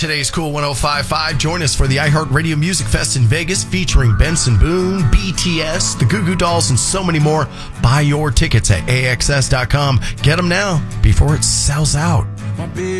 Today's Cool 105.5. Join us for the iHeartRadio Music Fest in Vegas featuring Benson Boone, BTS, the Goo Goo Dolls, and so many more. Buy your tickets at AXS.com. Get them now before it sells out.